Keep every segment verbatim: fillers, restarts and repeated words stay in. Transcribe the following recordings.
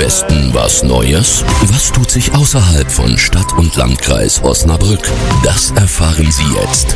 Westen was Neues? Was tut sich außerhalb von Stadt und Landkreis Osnabrück? Das erfahren Sie jetzt.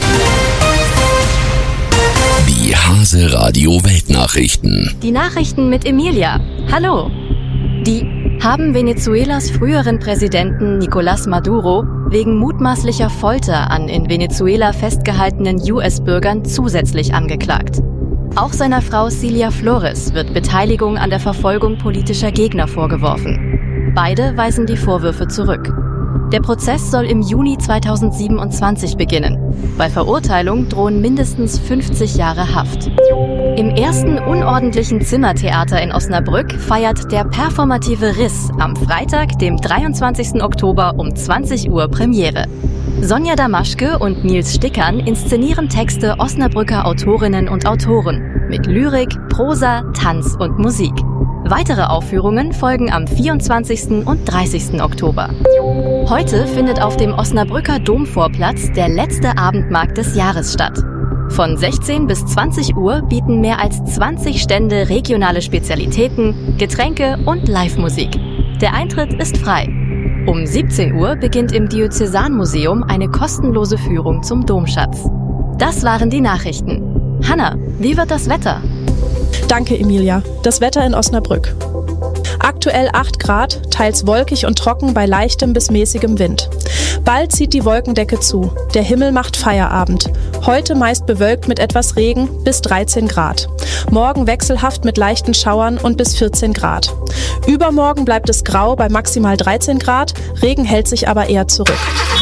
Die Hase Radio Weltnachrichten. Die Nachrichten mit Emilia. Hallo. Die haben Venezuelas früheren Präsidenten Nicolás Maduro wegen mutmaßlicher Folter an in Venezuela festgehaltenen U S-Bürgern zusätzlich angeklagt. Auch seiner Frau Cilia Flores wird Beteiligung an der Verfolgung politischer Gegner vorgeworfen. Beide weisen die Vorwürfe zurück. Der Prozess soll im Juni zweitausendsiebenundzwanzig beginnen. Bei Verurteilung drohen mindestens fünfzig Jahre Haft. Im ersten unordentlichen Zimmertheater in Osnabrück feiert der performative Riss am Freitag, dem dreiundzwanzigsten Oktober um zwanzig Uhr Premiere. Sonja Damaschke und Nils Stickern inszenieren Texte Osnabrücker Autorinnen und Autoren mit Lyrik, Prosa, Tanz und Musik. Weitere Aufführungen folgen am vierundzwanzigsten und dreißigsten Oktober. Heute findet auf dem Osnabrücker Domvorplatz der letzte Abendmarkt des Jahres statt. Von sechzehn bis zwanzig Uhr bieten mehr als zwanzig Stände regionale Spezialitäten, Getränke und Live-Musik. Der Eintritt ist frei. Um siebzehn Uhr beginnt im Diözesanmuseum eine kostenlose Führung zum Domschatz. Das waren die Nachrichten. Hanna, wie wird das Wetter? Danke, Emilia. Das Wetter in Osnabrück. Aktuell acht Grad, teils wolkig und trocken bei leichtem bis mäßigem Wind. Bald zieht die Wolkendecke zu. Der Himmel macht Feierabend. Heute meist bewölkt mit etwas Regen bis dreizehn Grad. Morgen wechselhaft mit leichten Schauern und bis vierzehn Grad. Übermorgen bleibt es grau bei maximal dreizehn Grad. Regen hält sich aber eher zurück.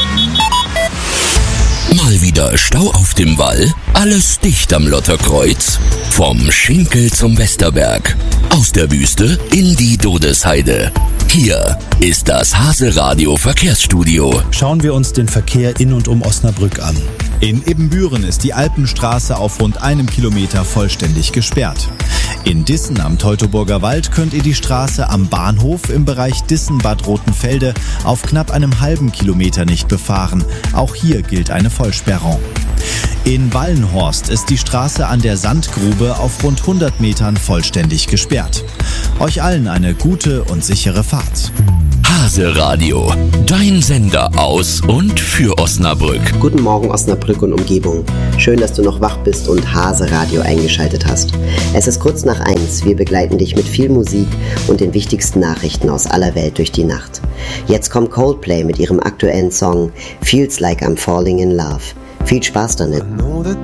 Mal wieder Stau auf dem Wall? Alles dicht am Lotterkreuz? Vom Schinkel zum Westerberg. Aus der Wüste in die Dodesheide. Hier ist das Hase Radio Verkehrsstudio. Schauen wir uns den Verkehr in und um Osnabrück an. In Ibbenbüren ist die Alpenstraße auf rund einem Kilometer vollständig gesperrt. In Dissen am Teutoburger Wald könnt ihr die Straße am Bahnhof im Bereich Dissen-Bad Rotenfelde auf knapp einem halben Kilometer nicht befahren. Auch hier gilt eine Vollsperrung. In Wallenhorst ist die Straße an der Sandgrube auf rund hundert Metern vollständig gesperrt. Euch allen eine gute und sichere Fahrt. Hase Radio, dein Sender aus und für Osnabrück. Guten Morgen Osnabrück und Umgebung. Schön, dass du noch wach bist und Hase Radio eingeschaltet hast. Es ist kurz nach eins. Wir begleiten dich mit viel Musik und den wichtigsten Nachrichten aus aller Welt durch die Nacht. Jetzt kommt Coldplay mit ihrem aktuellen Song Feels Like I'm Falling in Love. Viel Spaß damit.